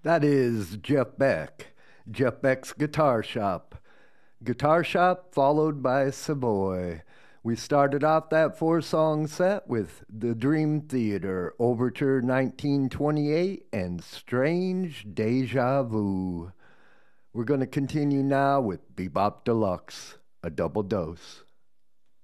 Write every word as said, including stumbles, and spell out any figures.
That is Jeff Beck. Jeff Beck's Guitar Shop. Guitar Shop followed by Savoy. We started off that four song set with The Dream Theater, Overture nineteen twenty-eight, and Strange Deja Vu. We're going to continue now with Bebop Deluxe, a double dose.